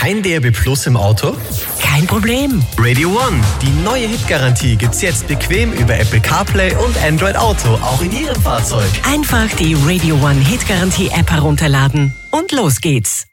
Kein DAB Plus im Auto? Kein Problem. Radio One, die neue Hitgarantie gibt's jetzt bequem über Apple CarPlay und Android Auto, auch in Ihrem Fahrzeug. Einfach die Radio One Hitgarantie App herunterladen und los geht's.